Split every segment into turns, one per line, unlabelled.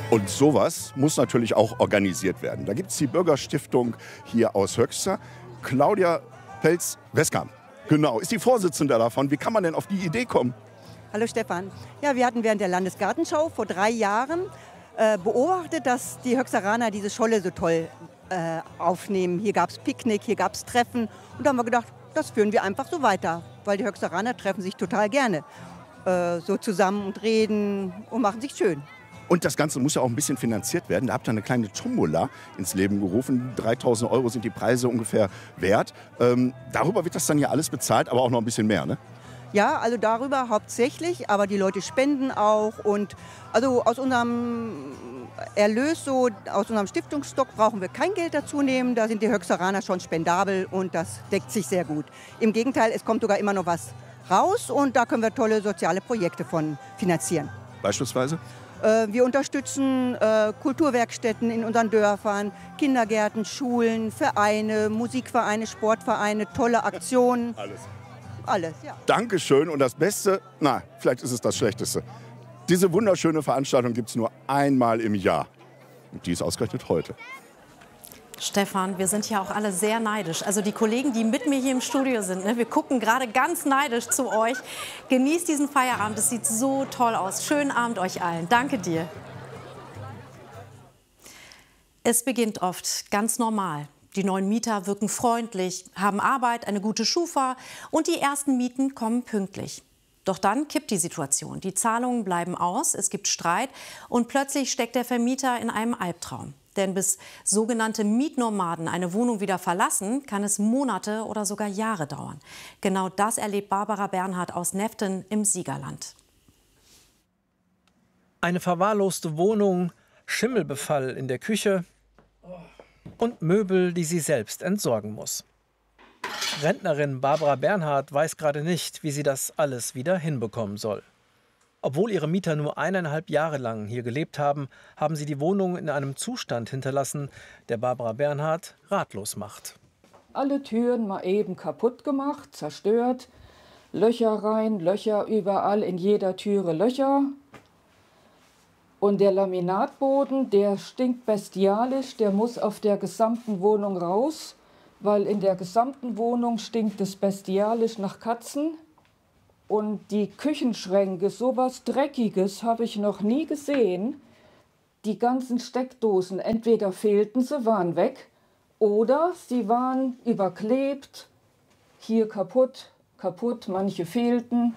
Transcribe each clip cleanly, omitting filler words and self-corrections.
Und sowas muss natürlich auch organisiert werden. Da gibt es die Bürgerstiftung hier aus Höxter. Claudia Pelz-Westkamp, genau, ist die Vorsitzende davon. Wie kann man denn auf die Idee kommen?
Hallo Stefan. Ja, wir hatten während der Landesgartenschau vor 3 Jahren beobachtet, dass die Höxteraner diese Scholle so toll aufnehmen. Hier gab es Picknick, hier gab es Treffen. Und da haben wir gedacht, das führen wir einfach so weiter. Weil die Höxteraner treffen sich total gerne so zusammen und reden und machen sich schön.
Und das Ganze muss ja auch ein bisschen finanziert werden. Da habt ihr eine kleine Tombola ins Leben gerufen. 3.000 € sind die Preise ungefähr wert. Darüber wird das dann ja alles bezahlt, aber auch noch ein bisschen mehr, ne?
Ja, also darüber hauptsächlich, aber die Leute spenden auch. Und also aus unserem Erlös, so aus unserem Stiftungsstock brauchen wir kein Geld dazu nehmen. Da sind die Höxteraner schon spendabel und das deckt sich sehr gut. Im Gegenteil, es kommt sogar immer noch was raus und da können wir tolle soziale Projekte von finanzieren.
Beispielsweise?
Wir unterstützen Kulturwerkstätten in unseren Dörfern, Kindergärten, Schulen, Vereine, Musikvereine, Sportvereine, tolle Aktionen. Alles, ja.
Dankeschön. Und das Beste, na, vielleicht ist es das Schlechteste. Diese wunderschöne Veranstaltung gibt es nur einmal im Jahr. Und die ist ausgerechnet heute.
Stefan, wir sind ja auch alle sehr neidisch. Also die Kollegen, die mit mir hier im Studio sind, ne, wir gucken gerade ganz neidisch zu euch. Genießt diesen Feierabend, es sieht so toll aus. Schönen Abend euch allen. Danke dir. Es beginnt oft ganz normal. Die neuen Mieter wirken freundlich, haben Arbeit, eine gute Schufa und die ersten Mieten kommen pünktlich. Doch dann kippt die Situation. Die Zahlungen bleiben aus, es gibt Streit und plötzlich steckt der Vermieter in einem Albtraum. Denn bis sogenannte Mietnomaden eine Wohnung wieder verlassen, kann es Monate oder sogar Jahre dauern. Genau das erlebt Barbara Bernhard aus Neften im Siegerland.
Eine verwahrloste Wohnung, Schimmelbefall in der Küche und Möbel, die sie selbst entsorgen muss. Rentnerin Barbara Bernhard weiß gerade nicht, wie sie das alles wieder hinbekommen soll. Obwohl ihre Mieter nur 1,5 Jahre lang hier gelebt haben, haben sie die Wohnung in einem Zustand hinterlassen, der Barbara Bernhard ratlos macht.
Alle Türen mal eben kaputt gemacht, zerstört, Löcher rein, Löcher überall, in jeder Türe Löcher. Und der Laminatboden, der stinkt bestialisch, der muss auf der gesamten Wohnung raus, weil in der gesamten Wohnung stinkt es bestialisch nach Katzen. Und die Küchenschränke, sowas Dreckiges habe ich noch nie gesehen. Die ganzen Steckdosen, entweder fehlten sie, waren weg, oder sie waren überklebt, hier kaputt, manche fehlten.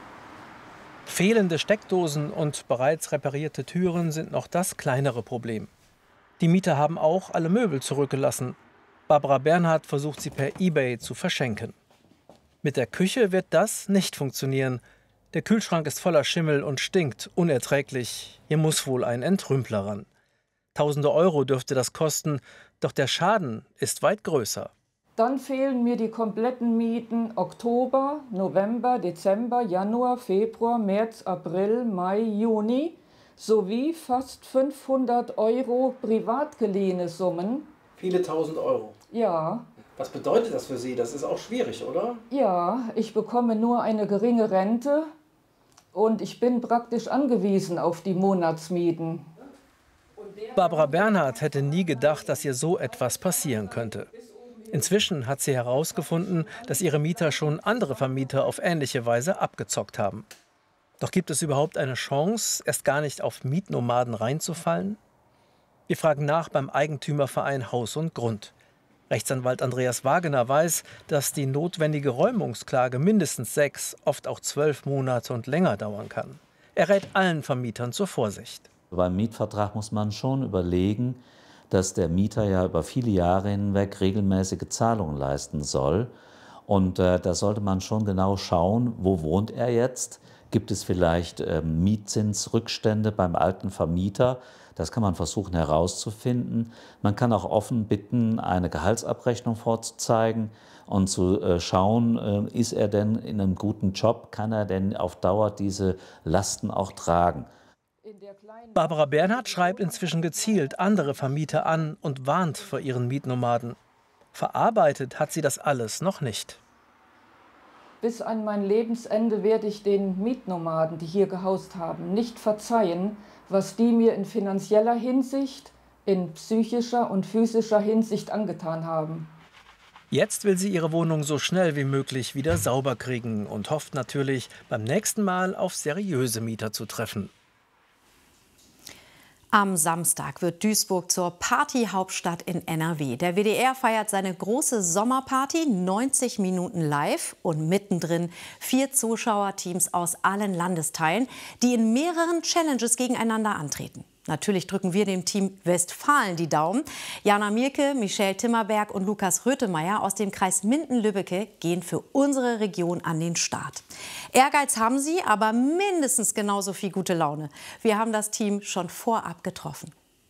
Fehlende Steckdosen und bereits reparierte Türen sind noch das kleinere Problem. Die Mieter haben auch alle Möbel zurückgelassen. Barbara Bernhard versucht sie per eBay zu verschenken. Mit der Küche wird das nicht funktionieren. Der Kühlschrank ist voller Schimmel und stinkt unerträglich. Hier muss wohl ein Entrümpler ran. Tausende Euro dürfte das kosten, doch der Schaden ist weit größer.
Dann fehlen mir die kompletten Mieten Oktober, November, Dezember, Januar, Februar, März, April, Mai, Juni sowie fast 500 Euro privat geliehene Summen.
Viele tausend Euro?
Ja.
Was bedeutet das für Sie? Das ist auch schwierig, oder?
Ja, ich bekomme nur eine geringe Rente und ich bin praktisch angewiesen auf die Monatsmieten.
Barbara Bernhard hätte nie gedacht, dass ihr so etwas passieren könnte. Inzwischen hat sie herausgefunden, dass ihre Mieter schon andere Vermieter auf ähnliche Weise abgezockt haben. Doch gibt es überhaupt eine Chance, erst gar nicht auf Mietnomaden reinzufallen? Wir fragen nach beim Eigentümerverein Haus und Grund. Rechtsanwalt Andreas Wagener weiß, dass die notwendige Räumungsklage mindestens 6, oft auch 12 Monate und länger dauern kann. Er rät allen Vermietern zur Vorsicht.
Beim Mietvertrag muss man schon überlegen, dass der Mieter ja über viele Jahre hinweg regelmäßige Zahlungen leisten soll. Und da sollte man schon genau schauen, wo wohnt er jetzt? Gibt es vielleicht Mietzinsrückstände beim alten Vermieter? Das kann man versuchen herauszufinden. Man kann auch offen bitten, eine Gehaltsabrechnung vorzuzeigen und zu schauen, ist er denn in einem guten Job? Kann er denn auf Dauer diese Lasten auch tragen?
Barbara Bernhard schreibt inzwischen gezielt andere Vermieter an und warnt vor ihren Mietnomaden. Verarbeitet hat sie das alles noch nicht.
Bis an mein Lebensende werde ich den Mietnomaden, die hier gehaust haben, nicht verzeihen, was die mir in finanzieller Hinsicht, in psychischer und physischer Hinsicht angetan haben.
Jetzt will sie ihre Wohnung so schnell wie möglich wieder sauber kriegen und hofft natürlich, beim nächsten Mal auf seriöse Mieter zu treffen.
Am Samstag wird Duisburg zur Partyhauptstadt in NRW. Der WDR feiert seine große Sommerparty, 90 Minuten live und mittendrin 4 Zuschauerteams aus allen Landesteilen, die in mehreren Challenges gegeneinander antreten. Natürlich drücken wir dem Team Westfalen die Daumen. Jana Mielke, Michelle Timmerberg und Lukas Rötemeyer aus dem Kreis Minden-Lübbecke gehen für unsere Region an den Start. Ehrgeiz haben sie, aber mindestens genauso viel gute Laune. Wir haben das Team schon vorab getroffen.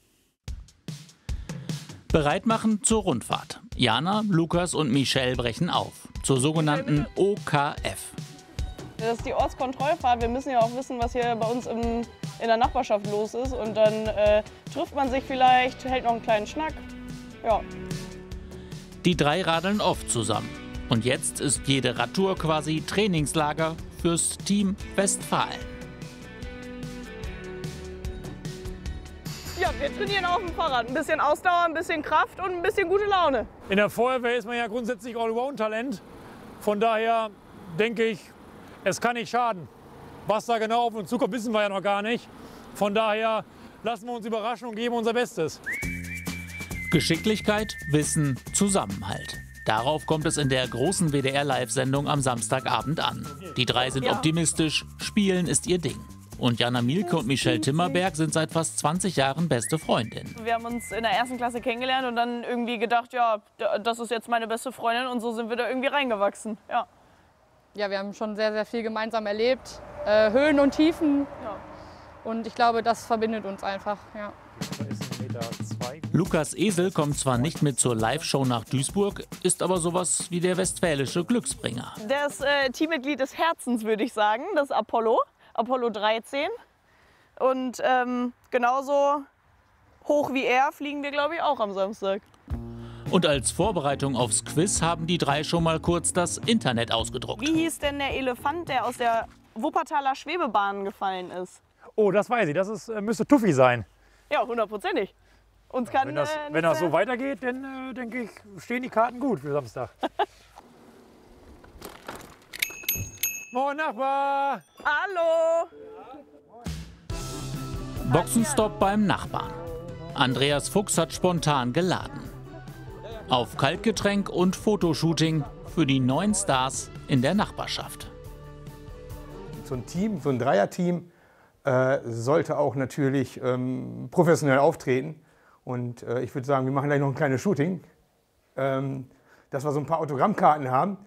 Bereit machen zur Rundfahrt. Jana, Lukas und Michelle brechen auf. Zur sogenannten OKF.
Das ist die Ortskontrollfahrt. Wir müssen ja auch wissen, was hier bei uns in der Nachbarschaft los ist. Und dann trifft man sich vielleicht, hält noch einen kleinen Schnack. Ja.
Die 3 radeln oft zusammen. Und jetzt ist jede Radtour quasi Trainingslager fürs Team Westfalen.
Ja, wir trainieren auf dem Fahrrad. Ein bisschen Ausdauer, ein bisschen Kraft und ein bisschen gute Laune.
In der Feuerwehr ist man ja grundsätzlich Allround-Talent. Von daher denke ich, es kann nicht schaden. Was da genau auf uns zukommt, wissen wir ja noch gar nicht. Von daher lassen wir uns überraschen und geben unser Bestes.
Geschicklichkeit, Wissen, Zusammenhalt. Darauf kommt es in der großen WDR-Live-Sendung am Samstagabend an. Die 3 sind optimistisch, Spielen ist ihr Ding. Und Jana Mielke und Michelle Timmerberg sind seit fast 20 Jahren beste Freundinnen.
Wir haben uns in der 1. Klasse kennengelernt und dann irgendwie gedacht, ja, das ist jetzt meine beste Freundin und so sind wir da irgendwie reingewachsen. Ja.
Ja, wir haben schon sehr, sehr viel gemeinsam erlebt, Höhen und Tiefen. Ja. Und ich glaube, das verbindet uns einfach. Ja.
Lukas Esel kommt zwar nicht mit zur Live-Show nach Duisburg, ist aber sowas wie der westfälische Glücksbringer.
Das Teammitglied des Herzens, würde ich sagen, das Apollo 13. Und genauso hoch wie er fliegen wir, glaube ich, auch am Samstag.
Und als Vorbereitung aufs Quiz haben die 3 schon mal kurz das Internet ausgedruckt.
Wie hieß denn der Elefant, der aus der Wuppertaler Schwebebahn gefallen ist?
Oh, das weiß ich. Das müsste Tuffy sein.
Ja, 100%ig. Uns kann,
wenn das so weitergeht, dann denke ich, stehen die Karten gut für Samstag. Moin Nachbar!
Hallo!
Boxenstopp beim Nachbarn. Andreas Fuchs hat spontan geladen. Auf Kaltgetränk und Fotoshooting für die 9 Stars in der Nachbarschaft.
So ein Team, so ein Dreierteam sollte auch natürlich professionell auftreten. Und ich würde sagen, wir machen gleich noch ein kleines Shooting, dass wir so ein paar Autogrammkarten haben.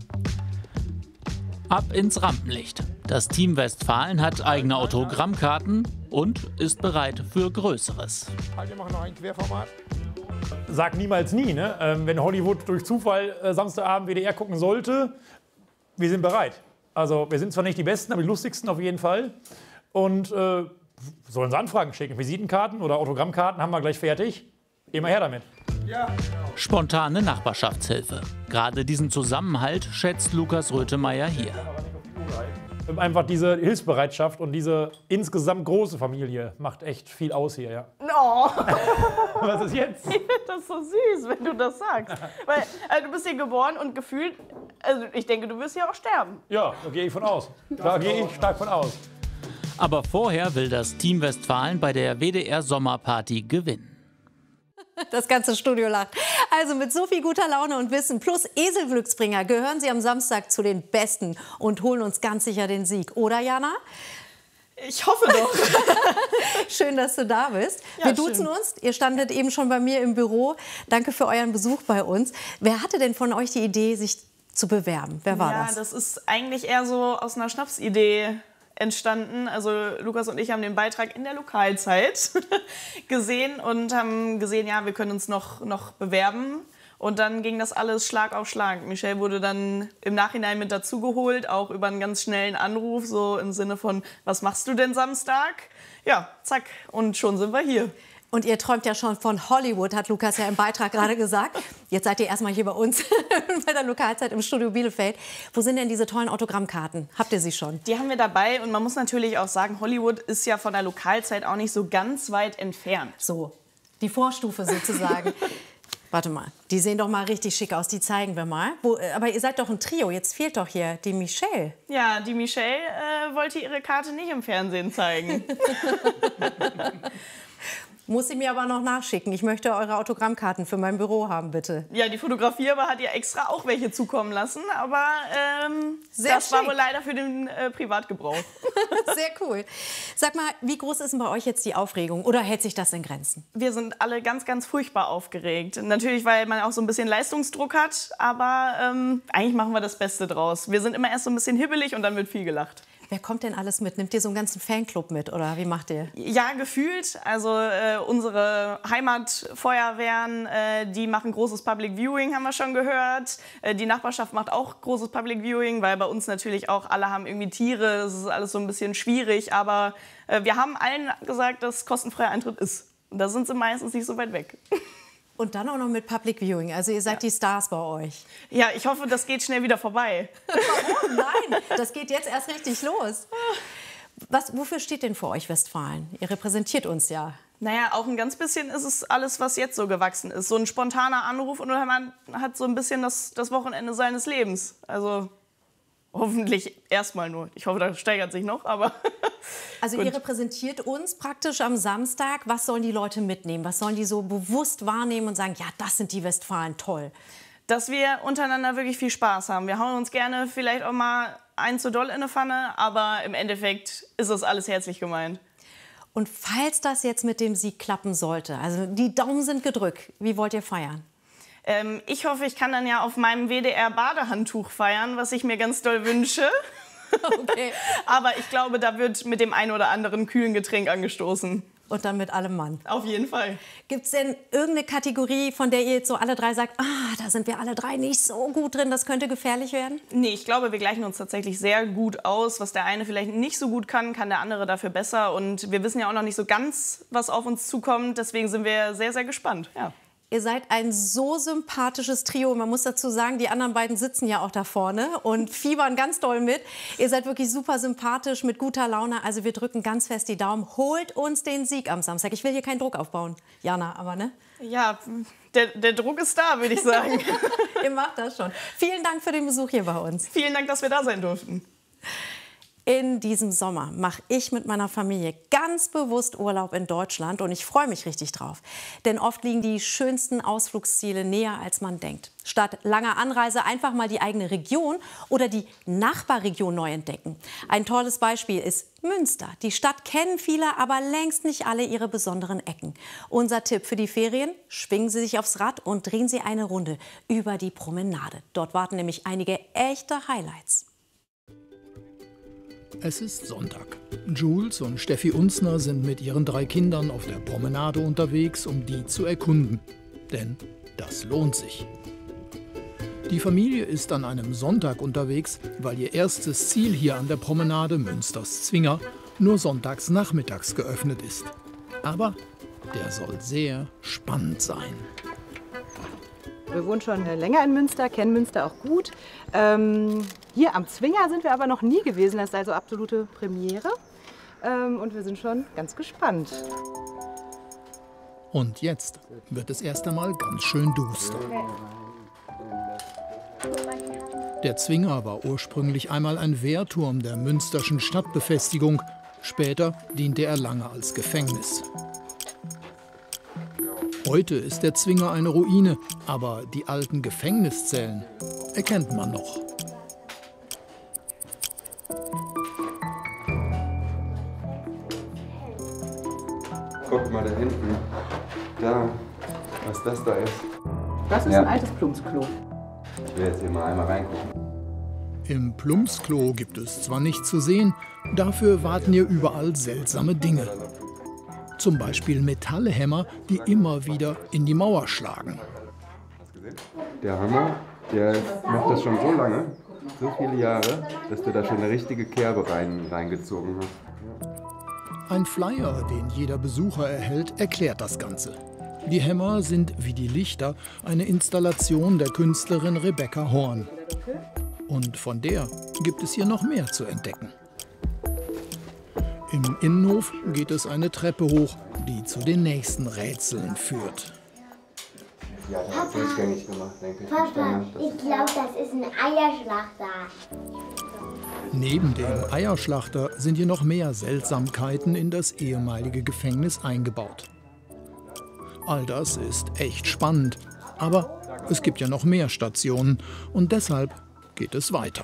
Ab ins Rampenlicht. Das Team Westfalen hat eigene Autogrammkarten und ist bereit für Größeres.
Wir machen noch ein Querformat.
Sag niemals nie, ne? Wenn Hollywood durch Zufall Samstagabend WDR gucken sollte, wir sind bereit. Also wir sind zwar nicht die Besten, aber die lustigsten auf jeden Fall. Und sollen sie Anfragen schicken. Visitenkarten oder Autogrammkarten haben wir gleich fertig. Immer her damit.
Ja, genau.
Spontane Nachbarschaftshilfe. Gerade diesen Zusammenhalt schätzt Lukas Rötemeyer hier.
Einfach diese Hilfsbereitschaft und diese insgesamt große Familie macht echt viel aus hier, ja.
No.
Was ist jetzt?
Ich finde das so süß, wenn du das sagst. Weil du bist hier geboren und gefühlt, also ich denke, du wirst hier auch sterben.
Ja, da gehe ich von aus. Da gehe ich stark von aus.
Aber vorher will das Team Westfalen bei der WDR Sommerparty gewinnen.
Das ganze Studio lacht. Also mit so viel guter Laune und Wissen plus Eselglücksbringer gehören Sie am Samstag zu den Besten und holen uns ganz sicher den Sieg. Oder, Jana?
Ich hoffe doch.
Schön, dass du da bist.
Ja,
wir duzen uns. Ihr standet eben schon bei mir im Büro. Danke für euren Besuch bei uns. Wer hatte denn von euch die Idee, sich zu bewerben? Wer war das?
Ja, das ist eigentlich eher so aus einer Schnapsidee entstanden. Also Lukas und ich haben den Beitrag in der Lokalzeit gesehen und haben gesehen, ja, wir können uns noch bewerben. Und dann ging das alles Schlag auf Schlag. Michelle wurde dann im Nachhinein mit dazugeholt, auch über einen ganz schnellen Anruf, so im Sinne von, was machst du denn Samstag? Ja, zack, und schon sind wir hier.
Und ihr träumt ja schon von Hollywood, hat Lukas ja im Beitrag gerade gesagt. Jetzt seid ihr erstmal hier bei uns bei der Lokalzeit im Studio Bielefeld. Wo sind denn diese tollen Autogrammkarten? Habt ihr sie schon?
Die haben wir dabei und man muss natürlich auch sagen, Hollywood ist ja von der Lokalzeit auch nicht so ganz weit entfernt.
So, die Vorstufe sozusagen. Warte mal, die sehen doch mal richtig schick aus, die zeigen wir mal. Aber ihr seid doch ein Trio, jetzt fehlt doch hier die Michelle.
Ja, die Michelle wollte ihre Karte nicht im Fernsehen zeigen.
Muss sie mir aber noch nachschicken. Ich möchte eure Autogrammkarten für mein Büro haben, bitte.
Ja, die Fotografierer hat ja extra auch welche zukommen lassen, aber das war wohl leider für den Privatgebrauch.
Sehr cool. Sag mal, wie groß ist denn bei euch jetzt die Aufregung oder hält sich das in Grenzen?
Wir sind alle ganz, ganz furchtbar aufgeregt. Natürlich, weil man auch so ein bisschen Leistungsdruck hat, aber eigentlich machen wir das Beste draus. Wir sind immer erst so ein bisschen hibbelig und dann wird viel gelacht.
Wer kommt denn alles mit? Nimmt ihr so einen ganzen Fanclub mit oder wie macht ihr?
Ja, gefühlt. Also unsere Heimatfeuerwehren, die machen großes Public Viewing, haben wir schon gehört. Die Nachbarschaft macht auch großes Public Viewing, weil bei uns natürlich auch alle haben irgendwie Tiere. Das ist alles so ein bisschen schwierig. Aber wir haben allen gesagt, dass kostenfreier Eintritt ist. Und da sind sie meistens nicht so weit weg.
Und dann auch noch mit Public Viewing. Also ihr seid die Stars bei euch.
Ja, ich hoffe, das geht schnell wieder vorbei.
Warum? Nein, das geht jetzt erst richtig los. Wofür steht denn für euch Westfalen? Ihr repräsentiert uns ja.
Naja, auch ein ganz bisschen ist es alles, was jetzt so gewachsen ist. So ein spontaner Anruf und man hat so ein bisschen das Wochenende seines Lebens. Also hoffentlich erstmal nur. Ich hoffe, das steigert sich noch, aber...
Also ihr repräsentiert uns praktisch am Samstag. Was sollen die Leute mitnehmen? Was sollen die so bewusst wahrnehmen und sagen, ja, das sind die Westfalen, toll?
Dass wir untereinander wirklich viel Spaß haben. Wir hauen uns gerne vielleicht auch mal ein zu doll in eine Pfanne, aber im Endeffekt ist das alles herzlich gemeint.
Und falls das jetzt mit dem Sieg klappen sollte, also die Daumen sind gedrückt, wie wollt ihr feiern?
Ich hoffe, ich kann dann ja auf meinem WDR-Badehandtuch feiern, was ich mir ganz doll wünsche.
Okay.
Aber ich glaube, da wird mit dem einen oder anderen kühlen Getränk angestoßen.
Und dann mit allem Mann.
Auf jeden Fall.
Gibt es denn irgendeine Kategorie, von der ihr jetzt so alle drei sagt, da sind wir alle drei nicht so gut drin, das könnte gefährlich werden?
Nee, ich glaube, wir gleichen uns tatsächlich sehr gut aus. Was der eine vielleicht nicht so gut kann, kann der andere dafür besser. Und wir wissen ja auch noch nicht so ganz, was auf uns zukommt. Deswegen sind wir sehr, sehr gespannt. Ja.
Ihr seid ein so sympathisches Trio. Man muss dazu sagen, die anderen beiden sitzen ja auch da vorne und fiebern ganz doll mit. Ihr seid wirklich super sympathisch, mit guter Laune. Also wir drücken ganz fest die Daumen. Holt uns den Sieg am Samstag. Ich will hier keinen Druck aufbauen, Jana, aber ne?
Ja, der Druck ist da, würde ich sagen.
Ihr macht das schon. Vielen Dank für den Besuch hier bei uns.
Vielen Dank, dass wir da sein durften.
In diesem Sommer mache ich mit meiner Familie ganz bewusst Urlaub in Deutschland und ich freue mich richtig drauf. Denn oft liegen die schönsten Ausflugsziele näher, als man denkt. Statt langer Anreise einfach mal die eigene Region oder die Nachbarregion neu entdecken. Ein tolles Beispiel ist Münster. Die Stadt kennen viele, aber längst nicht alle ihre besonderen Ecken. Unser Tipp für die Ferien: Schwingen Sie sich aufs Rad und drehen Sie eine Runde über die Promenade. Dort warten nämlich einige echte Highlights.
Es ist Sonntag. Jules und Steffi Unzner sind mit ihren 3 Kindern auf der Promenade unterwegs, um die zu erkunden. Denn das lohnt sich. Die Familie ist an einem Sonntag unterwegs, weil ihr erstes Ziel hier an der Promenade Münsters Zwinger nur sonntags nachmittags geöffnet ist. Aber der soll sehr spannend sein.
Wir wohnen schon länger in Münster, kennen Münster auch gut. Hier am Zwinger sind wir aber noch nie gewesen. Das ist also absolute Premiere. Und wir sind schon ganz gespannt.
Und jetzt wird es erst einmal ganz schön duster. Der Zwinger war ursprünglich einmal ein Wehrturm der münsterschen Stadtbefestigung. Später diente er lange als Gefängnis. Heute ist der Zwinger eine Ruine, aber die alten Gefängniszellen erkennt man noch.
Guck mal da hinten. Da, was das da ist.
Das ist ein altes Plumpsklo.
Ich will jetzt hier mal einmal reingucken.
Im Plumpsklo gibt es zwar nichts zu sehen, dafür warten hier überall seltsame Dinge. Zum Beispiel Metallhämmer, die immer wieder in die Mauer schlagen.
Der Hammer, der macht das schon so lange, so viele Jahre, dass du da schon eine richtige Kerbe reingezogen hast.
Ein Flyer, den jeder Besucher erhält, erklärt das Ganze. Die Hämmer sind wie die Lichter eine Installation der Künstlerin Rebecca Horn. Und von der gibt es hier noch mehr zu entdecken. Im Innenhof geht es eine Treppe hoch, die zu den nächsten Rätseln führt.
Ja, das hat durchgängig gemacht, denke ich.
Papa, ich glaube, das ist ein Eierschlachter.
Neben dem Eierschlachter sind hier noch mehr Seltsamkeiten in das ehemalige Gefängnis eingebaut. All das ist echt spannend, aber es gibt ja noch mehr Stationen und deshalb geht es weiter.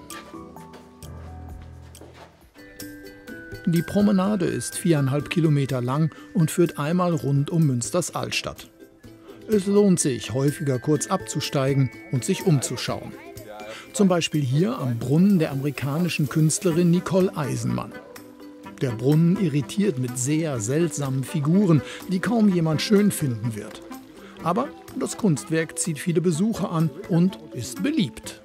Die Promenade ist 4,5 Kilometer lang und führt einmal rund um Münsters Altstadt. Es lohnt sich, häufiger kurz abzusteigen und sich umzuschauen. Zum Beispiel hier am Brunnen der amerikanischen Künstlerin Nicole Eisenman. Der Brunnen irritiert mit sehr seltsamen Figuren, die kaum jemand schön finden wird. Aber das Kunstwerk zieht viele Besucher an und ist beliebt.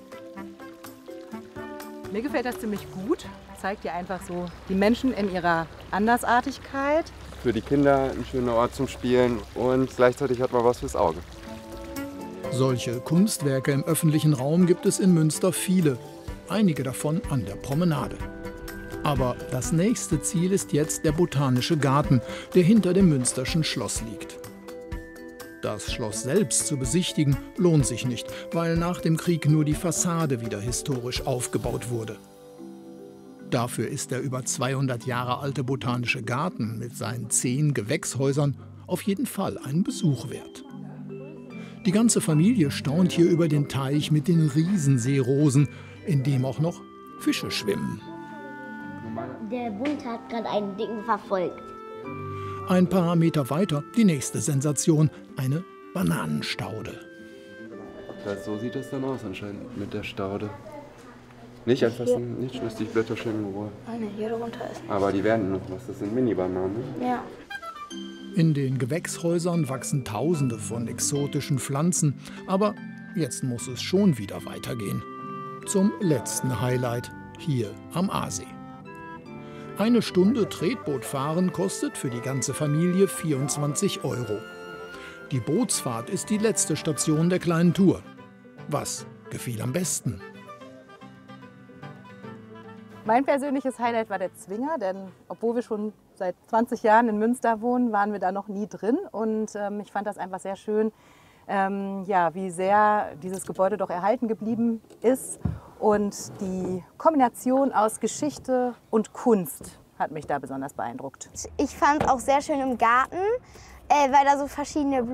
Mir gefällt das ziemlich gut. Zeigt ja einfach so die Menschen in ihrer Andersartigkeit.
Für die Kinder ein schöner Ort zum Spielen und gleichzeitig hat man was fürs Auge.
Solche Kunstwerke im öffentlichen Raum gibt es in Münster viele, einige davon an der Promenade. Aber das nächste Ziel ist jetzt der Botanische Garten, der hinter dem Münsterschen Schloss liegt. Das Schloss selbst zu besichtigen lohnt sich nicht, weil nach dem Krieg nur die Fassade wieder historisch aufgebaut wurde. Dafür ist der über 200 Jahre alte Botanische Garten mit seinen 10 Gewächshäusern auf jeden Fall einen Besuch wert. Die ganze Familie staunt hier über den Teich mit den Riesenseerosen, in dem auch noch Fische schwimmen.
Der Bund hat gerade einen Dicken verfolgt.
Ein paar Meter weiter die nächste Sensation, eine Bananenstaude.
So sieht das dann aus anscheinend mit der Staude. Nicht anfassen, nicht schmeiß die Blätter schön in Ruhe.
Eine hier runter ist.
Aber die werden noch was, das sind Mini-Bananen.
Ja.
In den Gewächshäusern wachsen Tausende von exotischen Pflanzen, aber jetzt muss es schon wieder weitergehen. Zum letzten Highlight, hier am Aasee. 1 Stunde Tretbootfahren kostet für die ganze Familie 24 €. Die Bootsfahrt ist die letzte Station der kleinen Tour. Was gefiel am besten?
Mein persönliches Highlight war der Zwinger, denn obwohl wir schon seit 20 Jahren in Münster wohnen, waren wir da noch nie drin. Und ich fand das einfach sehr schön, wie sehr dieses Gebäude doch erhalten geblieben ist. Und die Kombination aus Geschichte und Kunst hat mich da besonders beeindruckt.
Ich fand es auch sehr schön im Garten, weil da so verschiedene